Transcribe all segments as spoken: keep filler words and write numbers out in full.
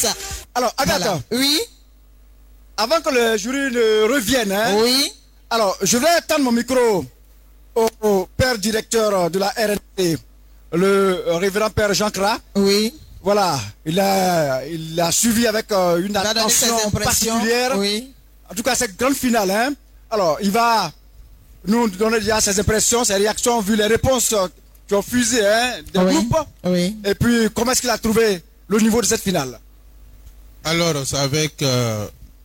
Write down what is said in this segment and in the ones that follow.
Plus. Alors, Agathe. Voilà. Oui. Avant que le jury ne revienne, hein, oui. Alors, je vais tendre mon micro au, au père directeur de la R N T, le révérend père Jean Cra. Oui. Voilà, il a, il a suivi avec euh, une attention particulière. Oui. En tout cas, cette grande finale. Hein. Alors, il va nous donner déjà ses impressions, ses réactions, vu les réponses qui ont fusé hein, des oui. groupes. Oui. Et puis, comment est-ce qu'il a trouvé le niveau de cette finale? Alors, c'est avec euh,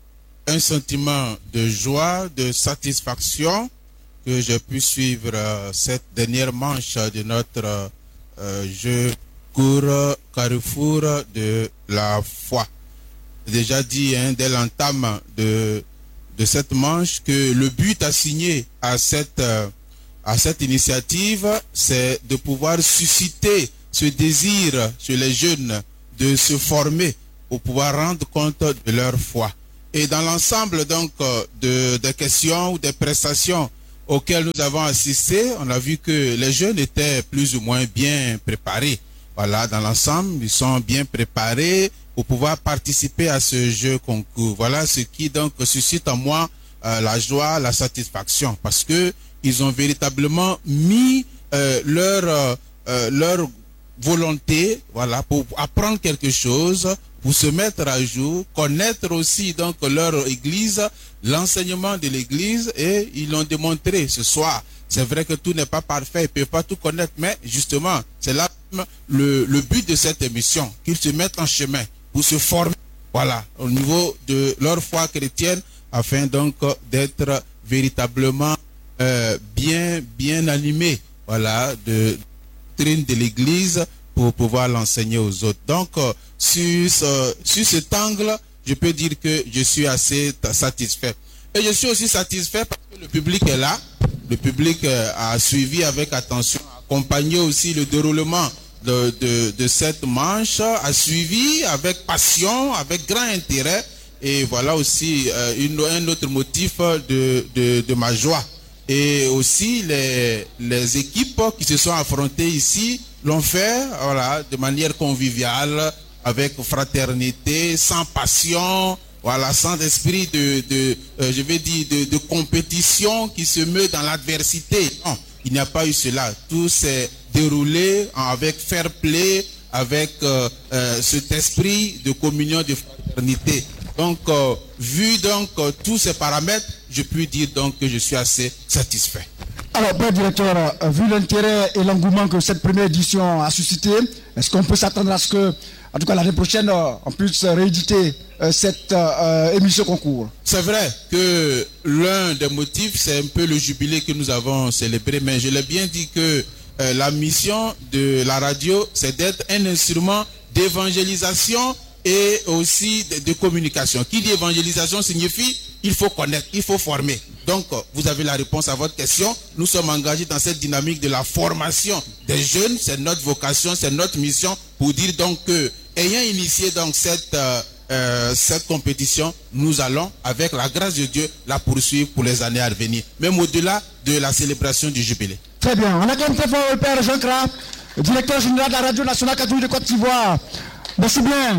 un sentiment de joie, de satisfaction que j'ai pu suivre euh, cette dernière manche de notre euh, jeu court carrefour de la foi. J'ai déjà dit hein, dès l'entame de, de cette manche que le but assigné à cette, euh, à cette initiative, c'est de pouvoir susciter ce désir chez les jeunes de se former pour pouvoir rendre compte de leur foi. Et dans l'ensemble donc de, des questions ou des prestations auxquelles nous avons assisté, on a vu que les jeunes étaient plus ou moins bien préparés. Voilà, dans l'ensemble, ils sont bien préparés pour pouvoir participer à ce jeu concours. Voilà ce qui donc suscite en moi euh, la joie, la satisfaction, parce que ils ont véritablement mis euh, leur euh, leur volonté, voilà, pour apprendre quelque chose, pour se mettre à jour, connaître aussi donc leur église, l'enseignement de l'église, et ils l'ont démontré ce soir. C'est vrai que tout n'est pas parfait, ils ne peuvent pas tout connaître, mais justement, c'est là le, le but de cette émission, qu'ils se mettent en chemin pour se former, voilà, au niveau de leur foi chrétienne, afin donc d'être véritablement euh, bien, bien animés, voilà, de doctrine de l'église pour pouvoir l'enseigner aux autres. Donc, euh, sur, ce, sur cet angle, je peux dire que je suis assez satisfait. Et je suis aussi satisfait parce que le public est là. Le public euh, a suivi avec attention, a accompagné aussi le déroulement de, de, de cette manche, a suivi avec passion, avec grand intérêt. Et voilà aussi euh, une, un autre motif de, de, de ma joie. Et aussi les, les équipes qui se sont affrontées ici l'ont fait voilà, de manière conviviale, avec fraternité, sans passion, voilà, sans esprit de, de euh, je vais dire, de, de compétition qui se meut dans l'adversité. Non, il n'y a pas eu cela. Tout s'est déroulé avec fair play, avec euh, euh, cet esprit de communion, de fraternité. Donc, euh, vu donc euh, tous ces paramètres, je puis dire donc que je suis assez satisfait. Alors, père directeur, euh, vu l'intérêt et l'engouement que cette première édition a suscité, est-ce qu'on peut s'attendre à ce que, en tout cas l'année prochaine, euh, on puisse rééditer euh, cette euh, émission concours? C'est vrai que l'un des motifs, c'est un peu le jubilé que nous avons célébré, mais je l'ai bien dit que euh, la mission de la radio, c'est d'être un instrument d'évangélisation et aussi de, de communication. Qui dit évangélisation signifie il faut connaître, il faut former. Donc, vous avez la réponse à votre question. Nous sommes engagés dans cette dynamique de la formation des jeunes. C'est notre vocation, c'est notre mission pour dire donc que, ayant initié donc cette, euh, euh, cette compétition, nous allons, avec la grâce de Dieu, la poursuivre pour les années à venir, même au-delà de la célébration du jubilé. Très bien. On acclame très fort le père Jean Cra, directeur général de la radio nationale catholique de Côte d'Ivoire. Merci bien.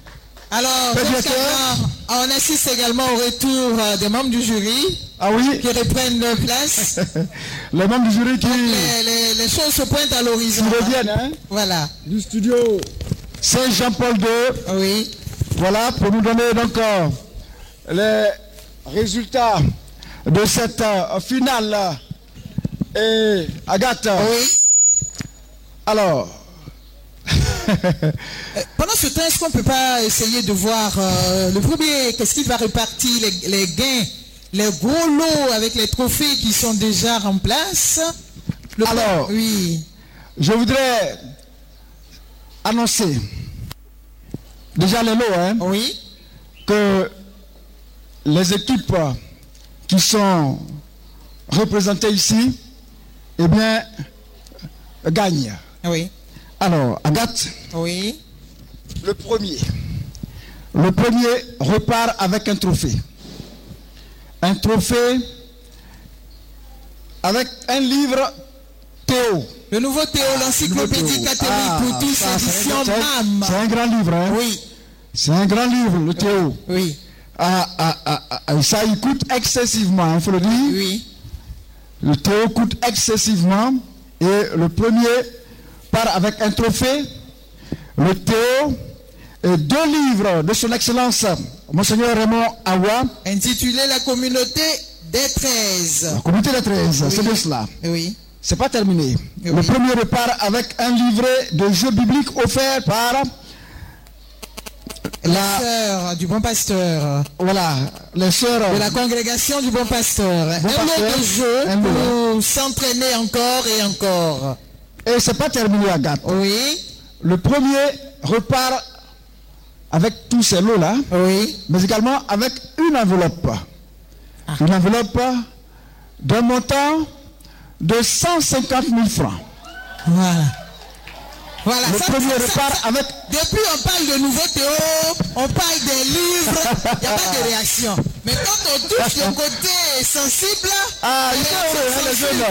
Alors, on assiste également au retour euh, des membres du jury ah oui. qui reprennent leur place. Les membres du jury qui... Les, les, les choses se pointent à l'horizon. Qui reviennent, hein. Voilà. Du studio Saint-Jean-Paul deux. Oui. Voilà, pour nous donner donc euh, les résultats de cette euh, finale. Et Agathe. Oui. Alors... Pendant ce temps, est-ce qu'on ne peut pas essayer de voir euh, le premier, qu'est-ce qui va répartir les, les gains, les gros lots avec les trophées qui sont déjà en place? Le Alors, oui. Je voudrais annoncer déjà les lots, hein, oui. que les équipes qui sont représentées ici, eh bien, gagnent. Oui. Alors, Agathe, oui. le premier. Le premier repart avec un trophée. Un trophée avec un livre Théo. Le nouveau Théo, ah, l'encyclopédie catholique ah, pour tous, édition M A M. C'est un grand livre. Hein? Oui. C'est un grand livre, le Théo. Oui. Ah, ah, ah, ah, ça, il coûte excessivement, il faut le dire. Oui. Le Théo coûte excessivement. Et le premier part avec un trophée. Le Théo et deux livres de son excellence, Monseigneur Raymond Awa. Intitulé La communauté des treize. La communauté des treize, Oui. c'est de cela. Oui. C'est pas terminé. Oui. Le premier repart avec un livret de jeux bibliques offert par La la, sœur du bon pasteur. voilà, les sœurs De la congrégation du bon pasteur. Bon un pasteur, lot de jeux un lot. pour s'entraîner encore et encore. Et c'est pas terminé, Agathe. Oui. Le premier repart avec tous ces lots-là, Oui. mais également avec une enveloppe. Ah. Une enveloppe d'un montant de cent cinquante mille francs. Voilà. Voilà. Le Ça, premier ça, repart ça, avec... Depuis on parle de nouveaux Théo, on parle des livres, il n'y a pas de réaction. Mais quand on touche le côté sensible, Ah, les il est réactions heureux, hein, les sensibles. jeunes.